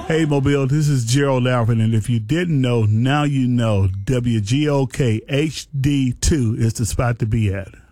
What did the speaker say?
Hey, Mobile, this is Gerald Alvin, and if you didn't know, now you know WGOK HD2 is the spot to be at.